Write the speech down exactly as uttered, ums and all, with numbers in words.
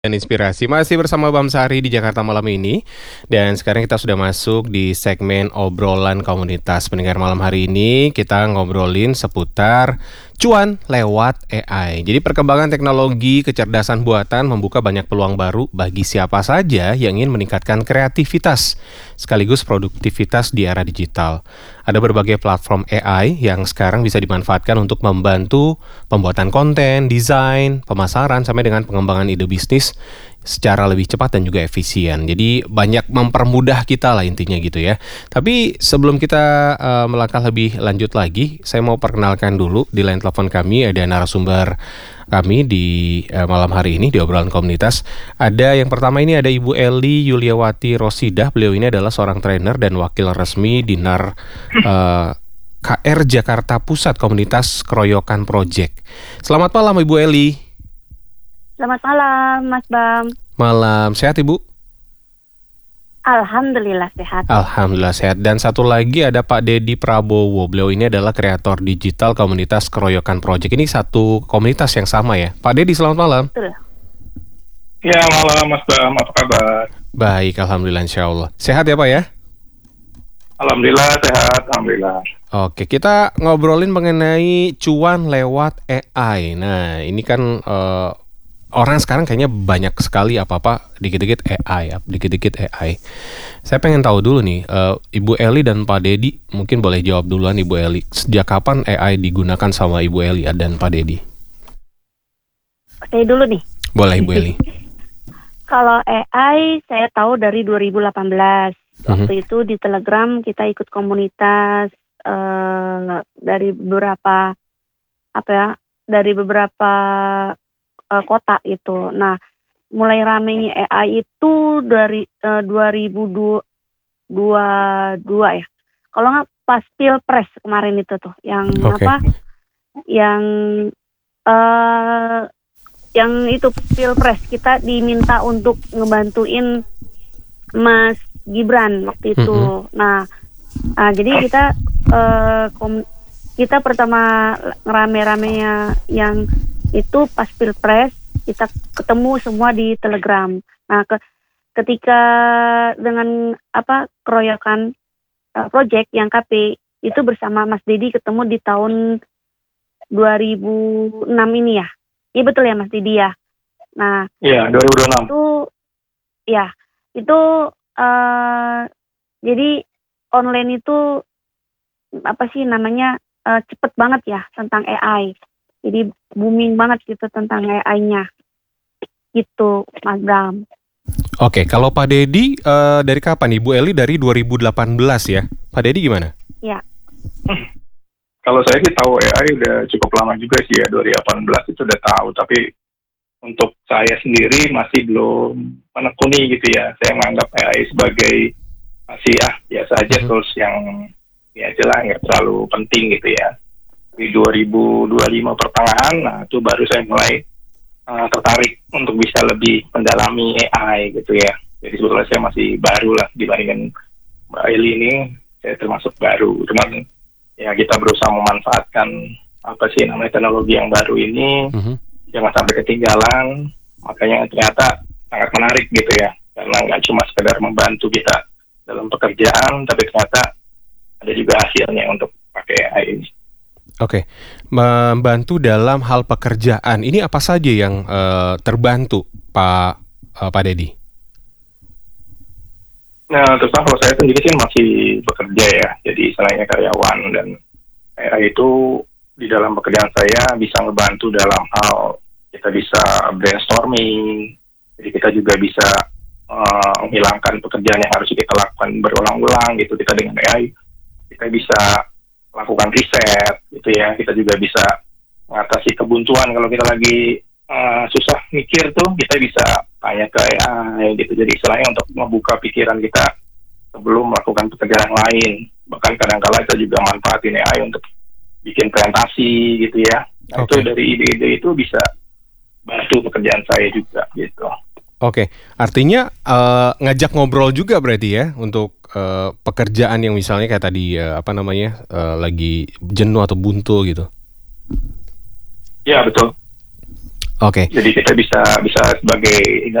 Dan inspirasi masih bersama Bam Sari di Jakarta malam ini. Dan sekarang kita sudah masuk di segmen obrolan komunitas pendengar. Malam hari ini kita ngobrolin seputar cuan lewat A I. Jadi perkembangan teknologi kecerdasan buatan membuka banyak peluang baru bagi siapa saja yang ingin meningkatkan kreativitas sekaligus produktivitas di era digital. Ada berbagai platform A I yang sekarang bisa dimanfaatkan untuk membantu pembuatan konten, desain, pemasaran, sampai dengan pengembangan ide bisnis secara lebih cepat dan juga efisien. Jadi banyak mempermudah kita lah intinya gitu ya. Tapi sebelum kita uh, melangkah lebih lanjut lagi, saya mau perkenalkan dulu di line telepon kami ada narasumber kami di uh, malam hari ini di obrolan komunitas. Ada yang pertama ini ada Ibu Eli Yuliawati Rosidah. Beliau ini adalah seorang trainer dan wakil resmi Dinar uh, K R Jakarta Pusat Komunitas Keroyokan Project. Selamat malam Ibu Eli. Selamat malam, Mas Bam. Malam, sehat Ibu? Alhamdulillah sehat. Alhamdulillah sehat. Dan satu lagi ada Pak Dedi Prabowo. Beliau ini adalah kreator digital komunitas Keroyokan Project. Ini satu komunitas yang sama ya. Pak Dedi, selamat malam. Betul. Ya, malam Mas Bam, apa kabar? Baik, Alhamdulillah, insya Allah. Sehat ya Pak ya? Alhamdulillah sehat, Alhamdulillah. Oke, kita ngobrolin mengenai cuan lewat A I. Nah, ini kan uh, orang sekarang kayaknya banyak sekali apa-apa dikit-dikit A I, dikit-dikit A I. Saya pengen tahu dulu nih, uh, Ibu Eli dan Pak Dedi, mungkin boleh jawab duluan Ibu Eli. Sejak kapan A I digunakan sama Ibu Eli dan Pak Dedi? Saya dulu nih. Boleh Ibu Eli. Kalau A I saya tahu dari dua ribu delapan belas. Waktu uh-huh. itu di Telegram kita ikut komunitas uh, dari beberapa apa ya, dari beberapa uh, kota itu. Nah, mulai ramenya A I itu dari uh, dua ribu dua puluh dua ya. Kalau nggak pas Pilpres kemarin itu tuh, yang okay. apa? Yang uh, yang itu Pilpres kita diminta untuk ngebantuin Mas Gibran waktu itu. Mm-hmm. Nah, uh, jadi kita uh, kom- kita pertama ngerame-ramenya yang itu pas Pilpres, kita ketemu semua di Telegram. Nah, ke- ketika dengan apa keroyokan uh, project yang K P itu bersama Mas Dedi ketemu di tahun dua ribu enam ini ya. Iya betul ya Mas Dedi ya. Nah, iya dua ribu enam. Itu ya, itu Uh, jadi online itu apa sih namanya uh, cepet banget ya tentang A I. Jadi booming banget gitu tentang A I-nya. Gitu, Mas Bram. Oke, kalau Pak Dedi uh, dari kapan? Ibu Eli dari dua ribu delapan belas ya. Pak Dedi gimana? Ya. Kalau saya sih tahu A I udah cukup lama juga sih ya, dua ribu delapan belas itu udah tahu, tapi untuk saya sendiri masih belum menekuni gitu ya. Saya menganggap A I sebagai masih ah biasa aja mm-hmm. tools yang ya jelas nggak terlalu penting gitu ya. Di dua ribu dua puluh lima pertengahan, nah itu baru saya mulai uh, tertarik untuk bisa lebih mendalami A I gitu ya. Jadi sebetulnya saya masih baru lah dibandingkan Mbak Eli ini, saya termasuk baru. Cuman ya kita berusaha memanfaatkan apa sih namanya teknologi yang baru ini. Mm-hmm. Jangan sampai ketinggalan, makanya ternyata sangat menarik gitu ya, karena nggak cuma sekedar membantu kita dalam pekerjaan, tapi ternyata ada juga hasilnya untuk pakai A I ini. Oke, membantu dalam hal pekerjaan, ini apa saja yang uh, terbantu Pak uh, Pak Dedi? Nah, terus kalau saya sendiri sih masih bekerja ya, jadi selainnya karyawan, dan A I itu di dalam pekerjaan saya bisa ngebantu dalam hal kita bisa brainstorming, jadi kita juga bisa uh, menghilangkan pekerjaan yang harus kita lakukan berulang-ulang gitu. Kita dengan A I kita bisa lakukan riset gitu ya, kita juga bisa mengatasi kebuntuan kalau kita lagi uh, susah mikir tuh, kita bisa tanya ke A I gitu. Jadi istilahnya untuk membuka pikiran kita sebelum melakukan pekerjaan lain. Bahkan kadang-kala kita juga manfaatin A I untuk bikin presentasi gitu ya. Nah, okay. Itu dari ide-ide itu bisa bantu pekerjaan saya juga gitu. Oke, artinya uh, ngajak ngobrol juga berarti ya untuk uh, pekerjaan yang misalnya kayak tadi uh, apa namanya uh, lagi jenuh atau buntu gitu. Ya betul. Oke. Jadi kita bisa bisa sebagai